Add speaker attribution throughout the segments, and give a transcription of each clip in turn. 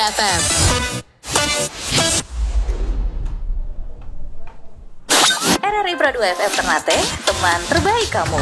Speaker 1: FM. RRI Pro 2 FM Ternate, teman terbaik kamu.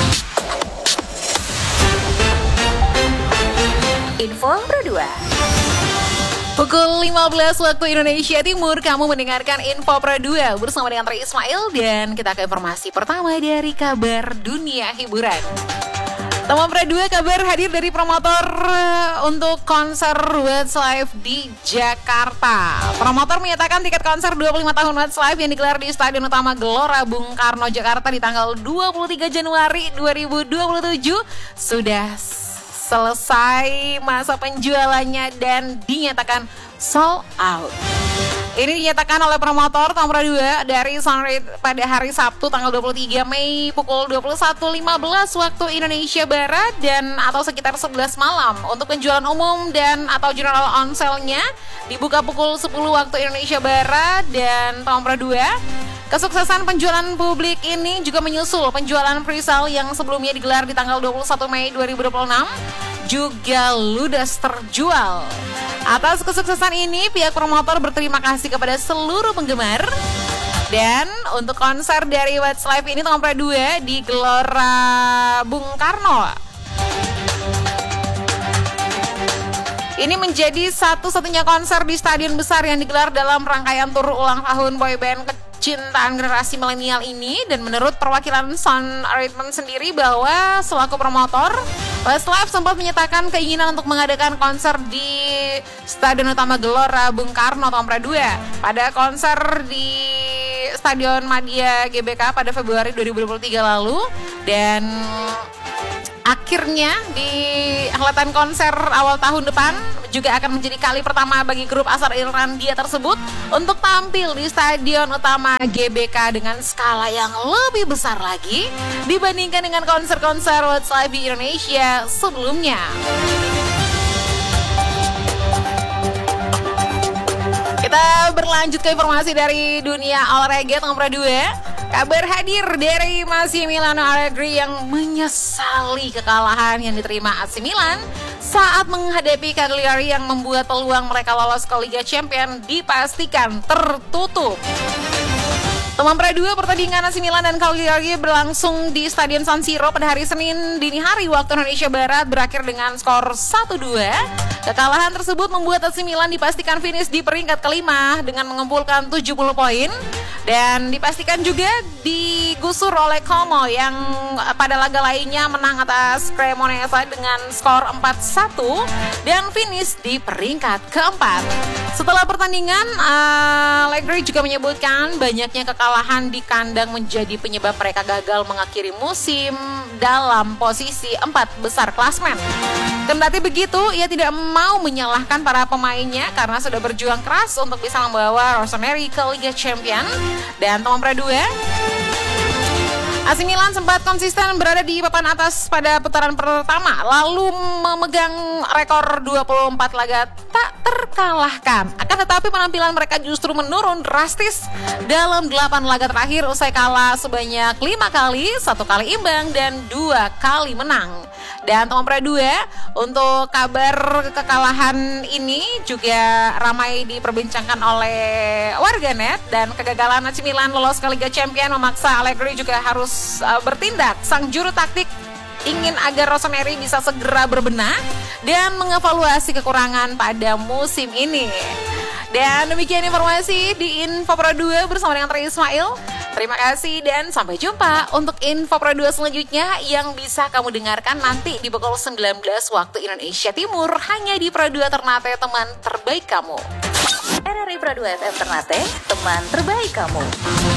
Speaker 1: Info Pro 2. Pukul 15 waktu Indonesia Timur, kamu mendengarkan Info Pro 2 bersama dengan Tri Ismail, dan kita ke informasi pertama dari kabar dunia hiburan. Teman Pro 2, kabar hadir dari promotor untuk konser Westlife di Jakarta. Promotor menyatakan tiket konser 25 tahun Westlife yang digelar di Stadion Utama Gelora Bung Karno, Jakarta di tanggal 23 Januari 2027 sudah selesai masa penjualannya dan dinyatakan sold out. Ini dinyatakan oleh promotor Tom Pro 2 dari Sunrise pada hari Sabtu tanggal 23 Mei pukul 21.15 waktu Indonesia Barat dan atau sekitar 11 malam. Untuk penjualan umum dan atau general on sale-nya dibuka pukul 10 waktu Indonesia Barat. Dan Tom Pro 2, kesuksesan penjualan publik ini juga menyusul penjualan pre-sale yang sebelumnya digelar di tanggal 21 Mei 2026 juga ludes terjual. Atas kesuksesan ini, pihak promotor berterima kasih kepada seluruh penggemar. Dan untuk konser dari Westlife ini Tom Pro 2 di Gelora Bung Karno, ini menjadi satu-satunya konser di stadion besar yang digelar dalam rangkaian tur ulang tahun boyband kecintaan generasi milenial ini. Dan menurut perwakilan Sun Arrangement sendiri bahwa selaku promotor, Westlife sempat menyatakan keinginan untuk mengadakan konser di Stadion Utama Gelora Bung Karno Tom Pro 2 pada konser di Stadion Madia GBK pada Februari 2023 lalu. Dan akhirnya di helatan konser awal tahun depan juga akan menjadi kali pertama bagi grup asal Irlandia tersebut untuk tampil di Stadion Utama GBK dengan skala yang lebih besar lagi dibandingkan dengan konser-konser Westlife di Indonesia sebelumnya. Kita berlanjut ke informasi dari dunia olahraga Tom Pro 2. Kabar hadir dari Massimiliano Allegri yang menyesali kekalahan yang diterima AC Milan saat menghadapi Cagliari yang membuat peluang mereka lolos ke Liga Champions dipastikan tertutup. Teman Pro 2, pertandingan AC Milan dan Cagliari berlangsung di Stadion San Siro pada hari Senin dini hari waktu Indonesia Barat berakhir dengan skor 1-2. Kekalahan tersebut membuat AC Milan dipastikan finish di peringkat kelima dengan mengumpulkan 70 poin. Dan dipastikan juga digusur oleh Como yang pada laga lainnya menang atas Cremonese dengan skor 4-1 dan finish di peringkat keempat. Setelah pertandingan, Allegri juga menyebutkan banyaknya kekalahan di kandang menjadi penyebab mereka gagal mengakhiri musim dalam posisi 4 besar klasmen. Kendati begitu, ia tidak mau menyalahkan para pemainnya karena sudah berjuang keras untuk bisa membawa Rossoneri ke Liga Champions. Dan Tom Pro 2, AC Milan sempat konsisten berada di papan atas pada putaran pertama, lalu memegang rekor 24 laga tak terkalahkan. Akan tetapi penampilan mereka justru menurun drastis dalam 8 laga terakhir usai kalah sebanyak 5 kali, 1 kali imbang dan 2 kali menang. Dan Tom Pro 2, untuk kabar kekalahan ini juga ramai diperbincangkan oleh warganet, dan kegagalan AC Milan lolos ke Liga Champions memaksa Allegri juga harus bertindak. Sang juru taktik ingin agar Rossoneri bisa segera berbenah dan mengevaluasi kekurangan pada musim ini. Dan demikian informasi di Info Pro 2 bersama dengan Tri Ismail. Terima kasih dan sampai jumpa untuk Info Pro 2 selanjutnya yang bisa kamu dengarkan nanti di pukul 19 waktu Indonesia Timur hanya di Pro 2 Ternate, teman terbaik kamu. RRI Pro 2 FM Ternate, teman terbaik kamu.